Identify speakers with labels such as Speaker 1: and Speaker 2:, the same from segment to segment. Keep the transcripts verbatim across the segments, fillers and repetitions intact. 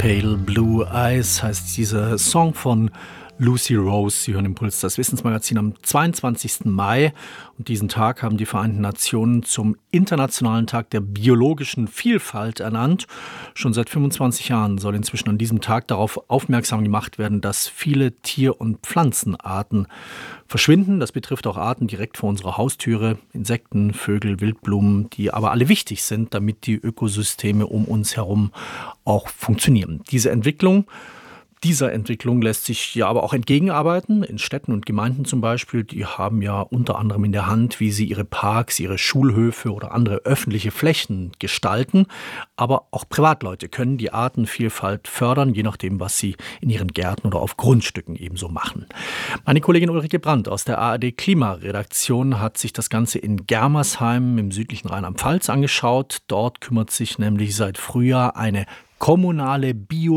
Speaker 1: Pale Blue Eyes heißt dieser Song von Lucy Rose. Sie hören Impuls, das Wissensmagazin am zweiundzwanzigsten Mai. Und diesen Tag haben die Vereinten Nationen zum Internationalen Tag der biologischen Vielfalt ernannt. Schon seit fünfundzwanzig Jahren soll inzwischen an diesem Tag darauf aufmerksam gemacht werden, dass viele Tier- und Pflanzenarten verschwinden. Das betrifft auch Arten direkt vor unserer Haustüre, Insekten, Vögel, Wildblumen, die aber alle wichtig sind, damit die Ökosysteme um uns herum auch funktionieren. Diese Entwicklung Dieser Entwicklung lässt sich ja aber auch entgegenarbeiten. In Städten und Gemeinden zum Beispiel, die haben ja unter anderem in der Hand, wie sie ihre Parks, ihre Schulhöfe oder andere öffentliche Flächen gestalten. Aber auch Privatleute können die Artenvielfalt fördern, je nachdem, was sie in ihren Gärten oder auf Grundstücken ebenso machen. Meine Kollegin Ulrike Brandt aus der A R D Klimaredaktion hat sich das Ganze in Germersheim im südlichen Rheinland-Pfalz angeschaut. Dort kümmert sich nämlich seit Frühjahr eine kommunale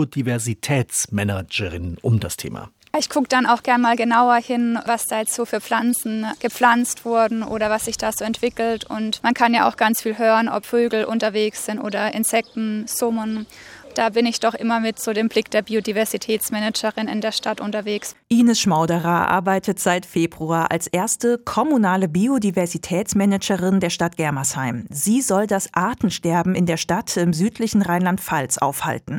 Speaker 1: Biodiversitätsmanagerin um das Thema.
Speaker 2: Ich gucke dann auch gerne mal genauer hin, was da jetzt so für Pflanzen gepflanzt wurden oder was sich da so entwickelt. Und man kann ja auch ganz viel hören, ob Vögel unterwegs sind oder Insekten summen. Da bin ich doch immer mit so dem Blick der Biodiversitätsmanagerin in der Stadt unterwegs.
Speaker 3: Ines Schmauderer arbeitet seit Februar als erste kommunale Biodiversitätsmanagerin der Stadt Germersheim. Sie soll das Artensterben in der Stadt im südlichen Rheinland-Pfalz aufhalten.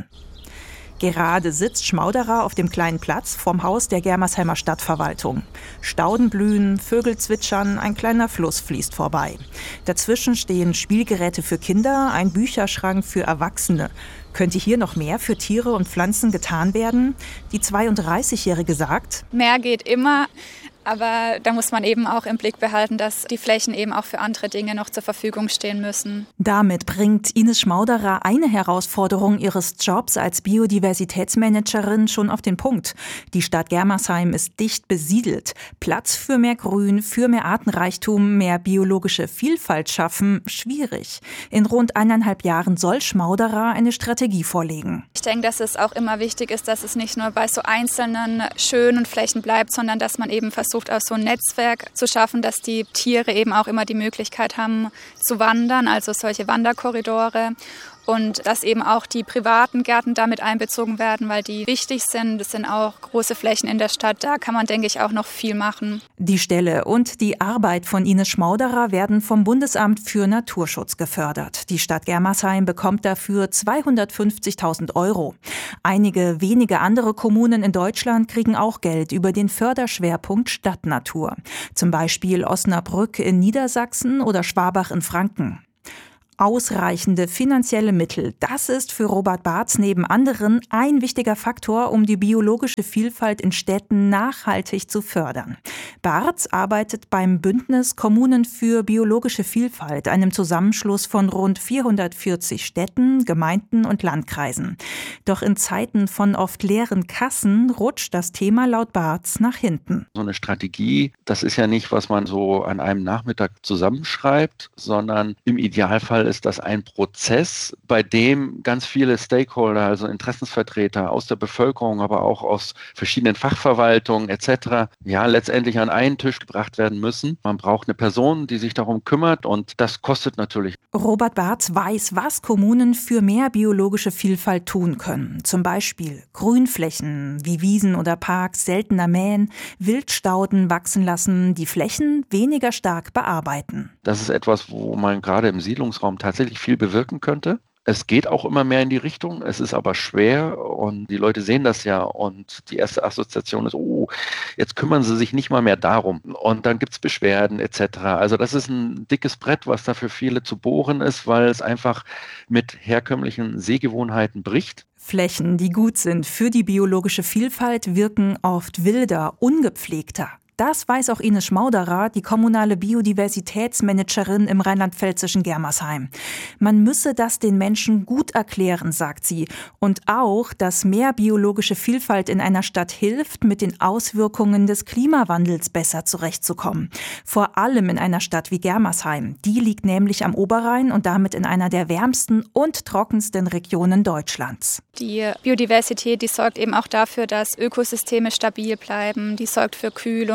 Speaker 3: Gerade sitzt Schmauderer auf dem kleinen Platz vorm Haus der Germersheimer Stadtverwaltung. Stauden blühen, Vögel zwitschern, ein kleiner Fluss fließt vorbei. Dazwischen stehen Spielgeräte für Kinder, ein Bücherschrank für Erwachsene. Könnte hier noch mehr für Tiere und Pflanzen getan werden? Die zweiunddreißigjährige sagt:
Speaker 2: Mehr geht immer. Aber da muss man eben auch im Blick behalten, dass die Flächen eben auch für andere Dinge noch zur Verfügung stehen müssen.
Speaker 3: Damit bringt Ines Schmauderer eine Herausforderung ihres Jobs als Biodiversitätsmanagerin schon auf den Punkt. Die Stadt Germersheim ist dicht besiedelt. Platz für mehr Grün, für mehr Artenreichtum, mehr biologische Vielfalt schaffen, schwierig. In rund eineinhalb Jahren soll Schmauderer eine Strategie vorlegen.
Speaker 2: Ich denke, dass es auch immer wichtig ist, dass es nicht nur bei so einzelnen schönen Flächen bleibt, sondern dass man eben versucht, auch so ein Netzwerk zu schaffen, dass die Tiere eben auch immer die Möglichkeit haben zu wandern, also solche Wanderkorridore. Und dass eben auch die privaten Gärten damit einbezogen werden, weil die wichtig sind. Das sind auch große Flächen in der Stadt. Da kann man, denke ich, auch noch viel machen.
Speaker 3: Die Stelle und die Arbeit von Ines Schmauderer werden vom Bundesamt für Naturschutz gefördert. Die Stadt Germersheim bekommt dafür zweihundertfünfzigtausend Euro. Einige wenige andere Kommunen in Deutschland kriegen auch Geld über den Förderschwerpunkt Stadtnatur. Zum Beispiel Osnabrück in Niedersachsen oder Schwabach in Franken. Ausreichende finanzielle Mittel, das ist für Robert Barz neben anderen ein wichtiger Faktor, um die biologische Vielfalt in Städten nachhaltig zu fördern. Barz arbeitet beim Bündnis Kommunen für biologische Vielfalt, einem Zusammenschluss von rund vierhundertvierzig Städten, Gemeinden und Landkreisen. Doch in Zeiten von oft leeren Kassen rutscht das Thema laut Barz nach hinten.
Speaker 4: So eine Strategie, das ist ja nicht, was man so an einem Nachmittag zusammenschreibt, sondern im Idealfall ist das ein Prozess, bei dem ganz viele Stakeholder, also Interessensvertreter aus der Bevölkerung, aber auch aus verschiedenen Fachverwaltungen et cetera, ja, letztendlich an einen Tisch gebracht werden müssen. Man braucht eine Person, die sich darum kümmert, und das kostet natürlich.
Speaker 3: Robert Barz weiß, was Kommunen für mehr biologische Vielfalt tun können. Zum Beispiel Grünflächen wie Wiesen oder Parks seltener mähen, Wildstauden wachsen lassen, die Flächen weniger stark bearbeiten.
Speaker 4: Das ist etwas, wo man gerade im Siedlungsraum tatsächlich viel bewirken könnte. Es geht auch immer mehr in die Richtung, es ist aber schwer und die Leute sehen das ja, und die erste Assoziation ist, oh, jetzt kümmern sie sich nicht mal mehr darum, und dann gibt es Beschwerden et cetera. Also das ist ein dickes Brett, was da für viele zu bohren ist, weil es einfach mit herkömmlichen Sehgewohnheiten bricht.
Speaker 3: Flächen, die gut sind für die biologische Vielfalt, wirken oft wilder, ungepflegter. Das weiß auch Ines Schmauderer, die kommunale Biodiversitätsmanagerin im rheinland-pfälzischen Germersheim. Man müsse das den Menschen gut erklären, sagt sie. Und auch, dass mehr biologische Vielfalt in einer Stadt hilft, mit den Auswirkungen des Klimawandels besser zurechtzukommen. Vor allem in einer Stadt wie Germersheim. Die liegt nämlich am Oberrhein und damit in einer der wärmsten und trockensten Regionen Deutschlands.
Speaker 2: Die Biodiversität, die sorgt eben auch dafür, dass Ökosysteme stabil bleiben. Die sorgt für Kühlung,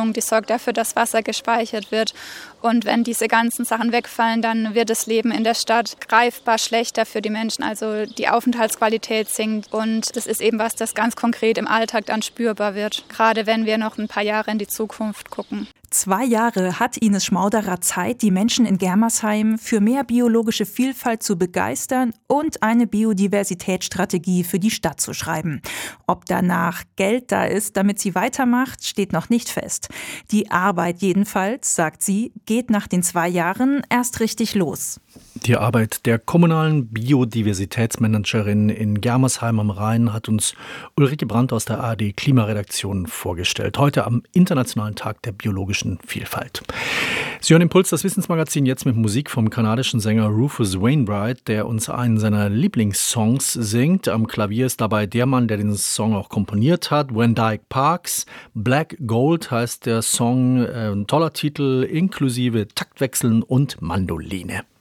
Speaker 2: Düngung, die sorgt dafür, dass Wasser gespeichert wird. Und wenn diese ganzen Sachen wegfallen, dann wird das Leben in der Stadt greifbar schlechter für die Menschen. Also die Aufenthaltsqualität sinkt und das ist eben was, das ganz konkret im Alltag dann spürbar wird. Gerade wenn wir noch ein paar Jahre in die Zukunft gucken.
Speaker 3: Zwei Jahre hat Ines Schmauderer Zeit, die Menschen in Germersheim für mehr biologische Vielfalt zu begeistern und eine Biodiversitätsstrategie für die Stadt zu schreiben. Ob danach Geld da ist, damit sie weitermacht, steht noch nicht fest. Die Arbeit jedenfalls, sagt sie, geht nach den zwei Jahren erst richtig los.
Speaker 1: Die Arbeit der kommunalen Biodiversitätsmanagerin in Germersheim am Rhein hat uns Ulrike Brandt aus der A R D Klimaredaktion vorgestellt. Heute am Internationalen Tag der biologischen Vielfalt. Sie hören Impuls, das Wissensmagazin, jetzt mit Musik vom kanadischen Sänger Rufus Wainwright, der uns einen seiner Lieblingssongs singt. Am Klavier ist dabei der Mann, der den Song auch komponiert hat, Van Dyke Parks. Black Gold heißt der Song, äh, ein toller Titel, inklusive Taktwechseln und Mandoline.